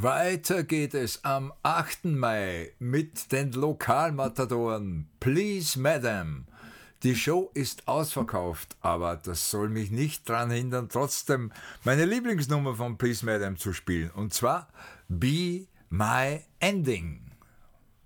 Weiter geht es am 8. Mai mit den Lokalmatadoren Please Madam. Die Show ist ausverkauft, aber das soll mich nicht daran hindern, trotzdem meine Lieblingsnummer von Please Madam zu spielen. Und zwar Be My Ending.